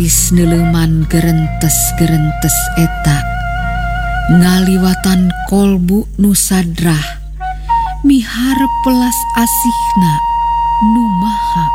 Neleman gerentes-gerentes eta ngaliwatan kolbu nusadrah miharep pelas asihna numaha